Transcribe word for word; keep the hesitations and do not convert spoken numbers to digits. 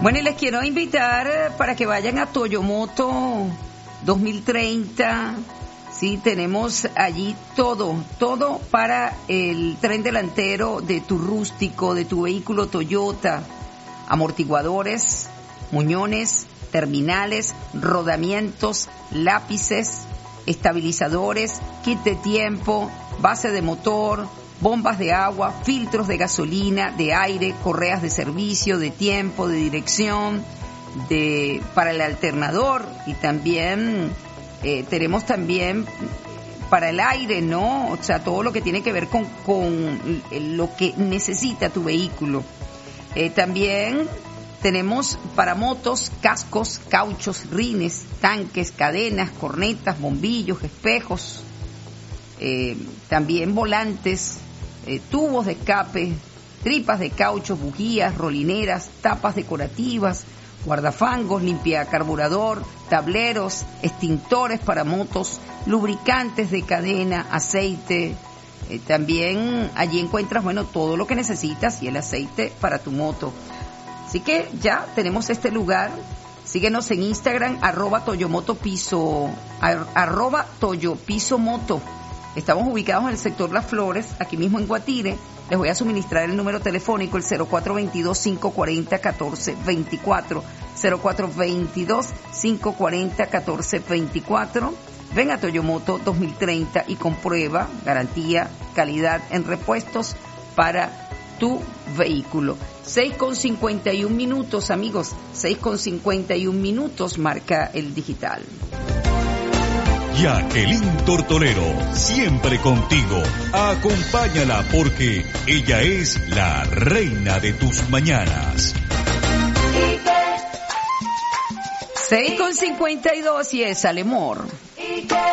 Bueno, y les quiero invitar para que vayan a Toyomoto dos mil treinta. Sí, tenemos allí todo, todo para el tren delantero de tu rústico, de tu vehículo Toyota. Amortiguadores, muñones, terminales, rodamientos, lápices, estabilizadores, kit de tiempo, base de motor, bombas de agua, filtros de gasolina, de aire, correas de servicio, de tiempo, de dirección, de para el alternador, y también eh, tenemos también para el aire, ¿no? O sea, todo lo que tiene que ver con, con lo que necesita tu vehículo. Eh, también tenemos para motos, cascos, cauchos, rines, tanques, cadenas, cornetas, bombillos, espejos, eh, también volantes, eh, tubos de escape, tripas de caucho, bujías, rolineras, tapas decorativas, guardafangos, limpiacarburador, tableros, extintores para motos, lubricantes de cadena, aceite. Eh, también allí encuentras, bueno, todo lo que necesitas y el aceite para tu moto. Así que ya tenemos este lugar. Síguenos en Instagram, arroba Toyomoto Piso, arroba Toyo Piso Moto. Estamos ubicados en el sector Las Flores, aquí mismo en Guatire. Les voy a suministrar el número telefónico, el cero cuatro dos dos, cinco cuatro cero, uno cuatro dos cuatro, cero cuatro dos dos, cinco cuatro cero, uno cuatro dos cuatro. Ven a Toyomoto dos mil treinta y comprueba garantía, calidad en repuestos para tu vehículo. seis con cincuenta y un minutos, amigos. seis con cincuenta y un minutos marca el digital. Jacqueline Tortolero, siempre contigo. Acompáñala porque ella es la reina de tus mañanas. seis con cincuenta y dos y es Alemor.